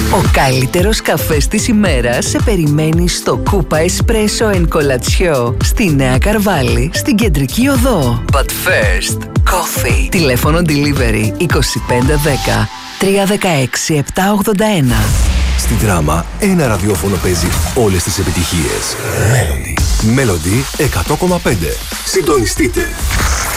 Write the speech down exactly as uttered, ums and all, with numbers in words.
Ο καλύτερος καφές της ημέρας σε περιμένει στο Κούπα Espresso and Colazione στη Νέα Καρβάλη, στην Κεντρική Οδό. But first, coffee. Τηλέφωνο delivery είκοσι πέντε δέκα τριακόσια δεκαέξι επτακόσια ογδόντα ένα. Στην Δράμα, ένα ραδιόφωνο παίζει όλες τις επιτυχίες. Melody. Melody εκατό κόμμα πέντε. Συντονιστείτε.